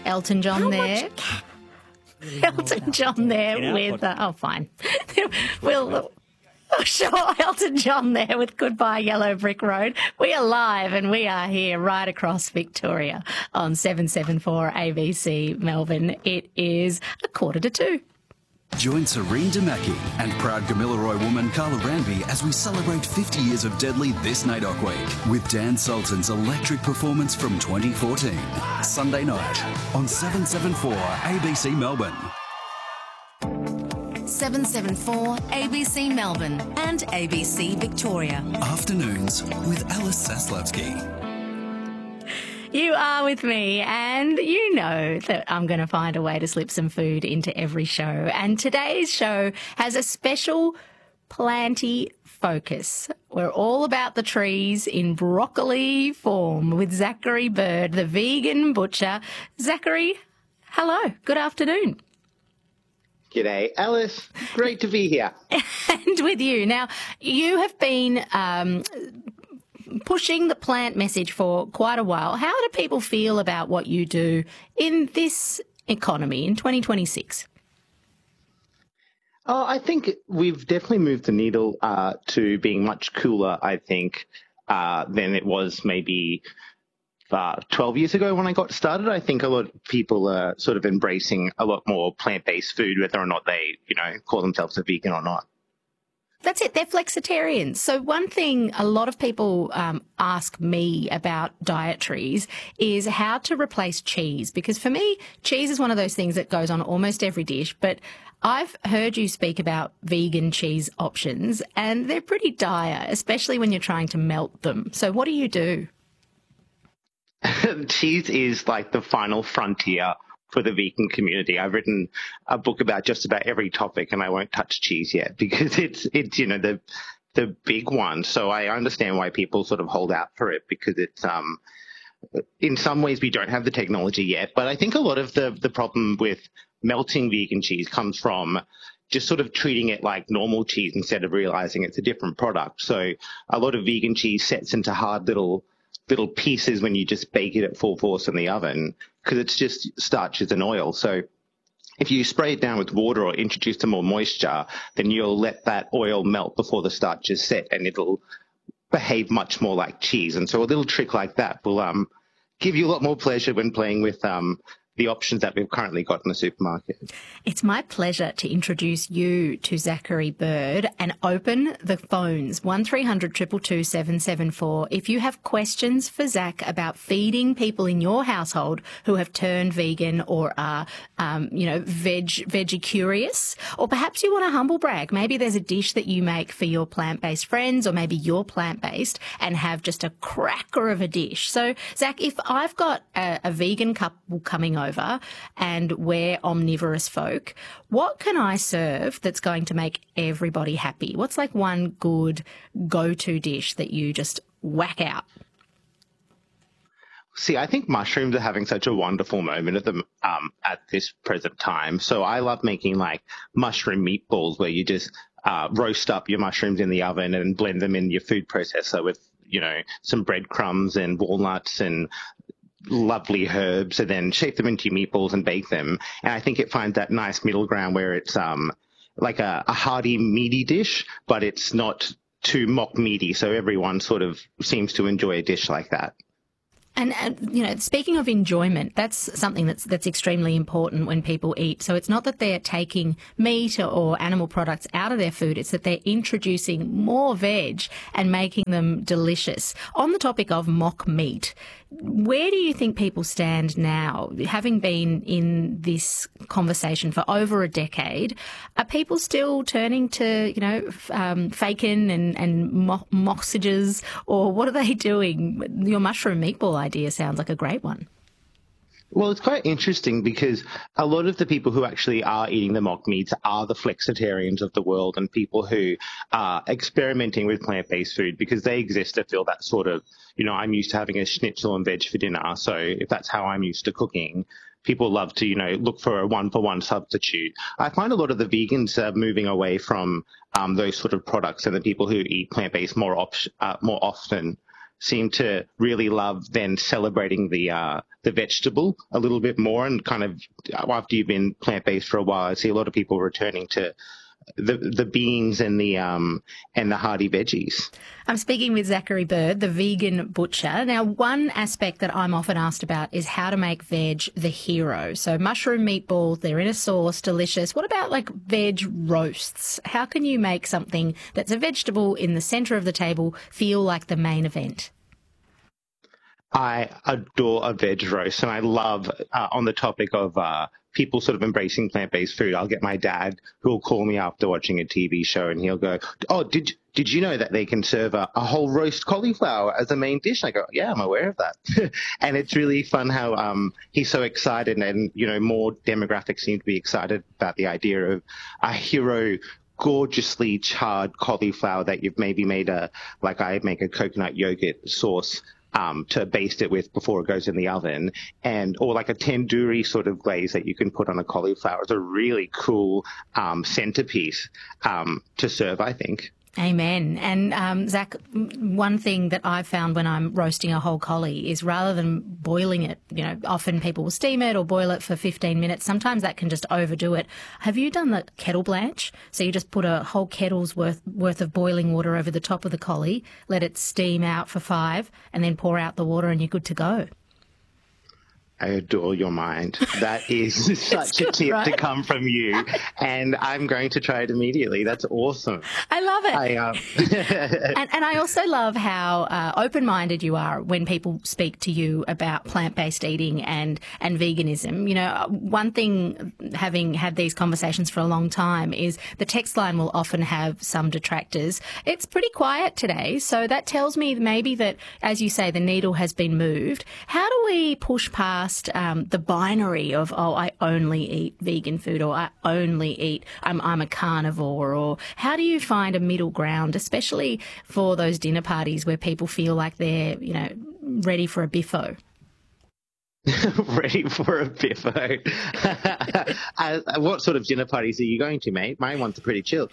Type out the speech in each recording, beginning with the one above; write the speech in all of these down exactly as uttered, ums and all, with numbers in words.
Elton John How there. much ca- Elton John there with, uh, oh, fine. we'll, oh, sure, Elton John there with Goodbye Yellow Brick Road. We are live and we are here right across Victoria on seven seventy-four A B C Melbourne. It is a quarter to two. Join Serene Damaki and proud Gamilaroi woman Carla Ranby as we celebrate fifty years of Deadly this N A I D O C Week with Dan Sultan's electric performance from twenty fourteen. Sunday night on seven seventy-four A B C Melbourne. seven seventy-four A B C Melbourne and A B C Victoria. Afternoons with Alice Saslavsky. You are with me, and you know that I'm going to find a way to slip some food into every show. And today's show has a special planty focus. We're all about the trees in broccoli form with Zachary Bird, the vegan butcher. Zachary, hello. Good afternoon. G'day, Alice. Great to be here. And with you. Now, you have been um, pushing the plant message for quite a while. How do people feel about what you do in this economy in twenty twenty-six? Oh, I think we've definitely moved the needle uh, to being much cooler, I think, uh, than it was maybe uh, twelve years ago when I got started. I think a lot of people are sort of embracing a lot more plant-based food, whether or not they, you know, call themselves a vegan or not. That's it. They're flexitarians. So one thing a lot of people um, ask me about dietaries is how to replace cheese, because for me, cheese is one of those things that goes on almost every dish. But I've heard you speak about vegan cheese options, and they're pretty dire, especially when you're trying to melt them. So what do you do? Cheese is like the final frontier for the vegan community. I've written a book about just about every topic, and I won't touch cheese yet because it's, it's you know, the the big one. So I understand why people sort of hold out for it, because it's, um, in some ways we don't have the technology yet. But I think a lot of the, the problem with melting vegan cheese comes from just sort of treating it like normal cheese instead of realizing it's a different product. So a lot of vegan cheese sets into hard little little pieces when you just bake it at full force in the oven, because it's just starches and oil. So if you spray it down with water or introduce some more moisture, then you'll let that oil melt before the starch is set, and it'll behave much more like cheese. And so a little trick like that will um, give you a lot more pleasure when playing with um, the options that we've currently got in the supermarket. It's my pleasure to introduce you to Zachary Bird and open the phones, one three hundred two two two seven seven four. If you have questions for Zach about feeding people in your household who have turned vegan or are, um, you know, veg, veggie curious, or perhaps you want to humble brag. Maybe there's a dish that you make for your plant-based friends, or maybe you're plant-based and have just a cracker of a dish. So, Zach, if I've got a, a vegan couple coming over and we're omnivorous folk, what can I serve that's going to make everybody happy? What's like one good go-to dish that you just whack out? See, I think mushrooms are having such a wonderful moment at the um, at this present time. So I love making like mushroom meatballs where you just uh, roast up your mushrooms in the oven and blend them in your food processor with, you know, some breadcrumbs and walnuts and lovely herbs, and then shape them into meatballs and bake them. And I think it finds that nice middle ground where it's um like a, a hearty, meaty dish, but it's not too mock meaty. So everyone sort of seems to enjoy a dish like that. And, and, you know, speaking of enjoyment, that's something that's that's extremely important when people eat. So it's not that they're taking meat or animal products out of their food, it's that they're introducing more veg and making them delicious. On the topic of mock meat, where do you think people stand now? Having been in this conversation for over a decade, are people still turning to, you know, um, bacon and, and mo- moxages, or what are they doing? Your mushroom meatball idea sounds like a great one. Well, it's quite interesting because a lot of the people who actually are eating the mock meats are the flexitarians of the world, and people who are experimenting with plant-based food because they exist to feel that sort of, you know, I'm used to having a schnitzel and veg for dinner. So if that's how I'm used to cooking, people love to, you know, look for a one-for-one substitute. I find a lot of the vegans are moving away from um, those sort of products, and the people who eat plant-based more, op- uh, more often seem to really love then celebrating the uh, the vegetable a little bit more, and kind of after you've been plant-based for a while, I see a lot of people returning to the the beans and the um and the hearty veggies. I'm speaking with Zachary Bird, the vegan butcher. Now, one aspect that I'm often asked about is how to make veg the hero. So mushroom meatballs, they're in a sauce, delicious. What about like veg roasts? How can you make something that's a vegetable in the centre of the table feel like the main event? I adore a veg roast, and I love, uh, on the topic of uh, people sort of embracing plant-based food, I'll get my dad who will call me after watching a T V show, and he'll go, oh, did did you know that they can serve a, a whole roast cauliflower as a main dish? I go, yeah, I'm aware of that. And it's really fun how um, he's so excited, and, you know, more demographics seem to be excited about the idea of a hero gorgeously charred cauliflower that you've maybe made a, like I make a coconut yogurt sauce Um, to baste it with before it goes in the oven, and or like a tandoori sort of glaze that you can put on a cauliflower. It's a really cool um, centerpiece um, to serve, I think. Amen. And um, Zach, one thing that I've found when I'm roasting a whole collie is rather than boiling it, you know, often people will steam it or boil it for fifteen minutes. Sometimes that can just overdo it. Have you done the kettle blanch? So you just put a whole kettle's worth worth of boiling water over the top of the collie, let it steam out for five, and then pour out the water and you're good to go. I adore your mind. That is such good, a tip right? to come from you, and I'm going to try it immediately. That's awesome. I love it. I, um... and, and I also love how uh, open-minded you are when people speak to you about plant-based eating and, and veganism. You know, one thing, having had these conversations for a long time, is the text line will often have some detractors. It's pretty quiet today, so that tells me maybe that, as you say, the needle has been moved. How do we push past Um, the binary of, oh, I only eat vegan food, or I only eat, I'm, I'm a carnivore, or how do you find a middle ground, especially for those dinner parties where people feel like they're, you know, ready for a biffo? Ready for a biffo. uh, what sort of dinner parties are you going to, mate? My ones are pretty chill.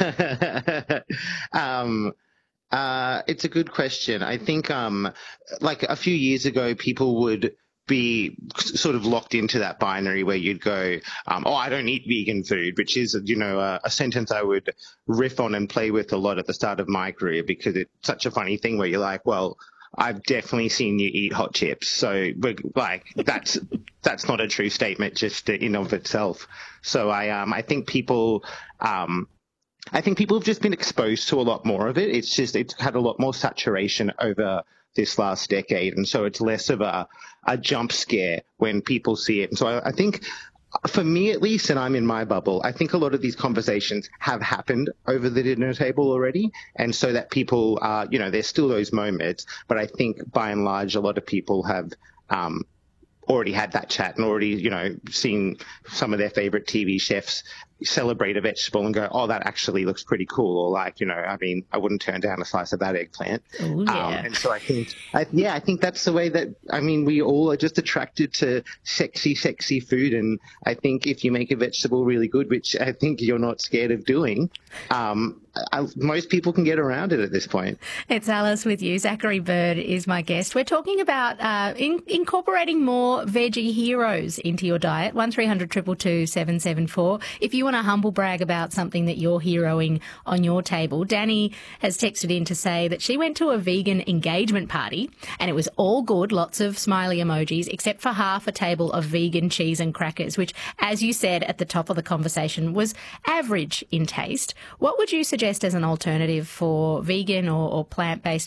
um, uh, it's a good question. I think um, like a few years ago, people would be sort of locked into that binary where you'd go, um, oh, I don't eat vegan food, which is, you know, a, a sentence I would riff on and play with a lot at the start of my career, because it's such a funny thing where you're like, well, I've definitely seen you eat hot chips. So, like, that's that's not a true statement just in of itself. So I um I think people um I think people have just been exposed to a lot more of it. It's just it's had a lot more saturation over this last decade, and so it's less of a, a jump scare when people see it. And so I, I think, for me at least, and I'm in my bubble, I think a lot of these conversations have happened over the dinner table already, and so that people are, you know, there's still those moments, but I think by and large a lot of people have um, already had that chat and already, you know, seen some of their favorite T V chefs celebrate a vegetable and go, oh, that actually looks pretty cool. Or like, you know, I mean, I wouldn't turn down a slice of that eggplant. Ooh, yeah. Um, and so I think, I, yeah, I think that's the way that, I mean, we all are just attracted to sexy, sexy food. And I think if you make a vegetable really good, which I think you're not scared of doing, um, I, most people can get around it at this point. It's Alice with you. Zachary Bird is my guest. We're talking about uh, in, incorporating more veggie heroes into your diet. one three hundred two two two seven seven four. If you want to humble brag about something that you're heroing on your table, Danny has texted in to say that she went to a vegan engagement party and it was all good, lots of smiley emojis, except for half a table of vegan cheese and crackers, which, as you said at the top of the conversation, was average in taste. What would you suggest as an alternative for vegan or, or plant-based